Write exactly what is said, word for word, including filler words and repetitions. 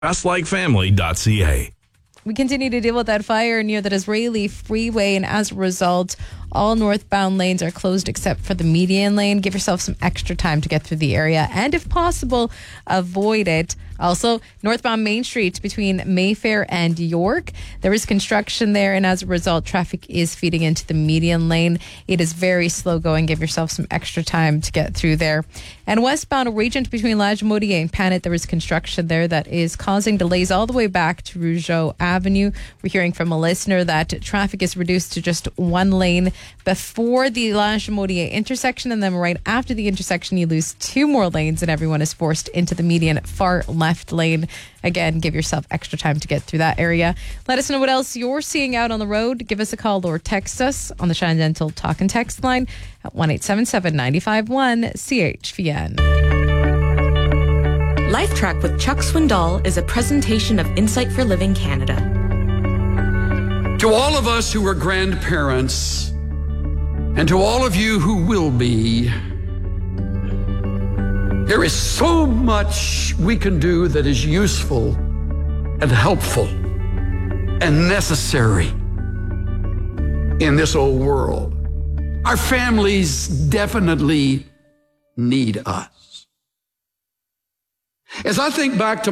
just like family dot c a. We continue to deal with that fire near the Disraeli Freeway, and as a result, all northbound lanes are closed except for the median lane. Give yourself some extra time to get through the area, and if possible, avoid it. Also, northbound Main Street between Mayfair and York, there is construction there, and as a result, traffic is feeding into the median lane. It is very slow going. Give yourself some extra time to get through there. And westbound Regent between Lagimodier and Panet, there is construction there that is causing delays all the way back to Rougeau Avenue. We're hearing from a listener that traffic is reduced to just one lane before the Lagimodier intersection, and then right after the intersection, you lose two more lanes, and everyone is forced into the median far left lane. Again, give yourself extra time to get through that area. Let us know what else you're seeing out on the road. Give us a call or text us on the Shine Dental Talk and Text line at one eight seven seven, nine five one, C H V N. Life Track with Chuck Swindoll is a presentation of Insight for Living Canada. To all of us who are grandparents, and to all of you who will be, there is so much we can do that is useful and helpful and necessary in this old world. Our families definitely need us. As I think back to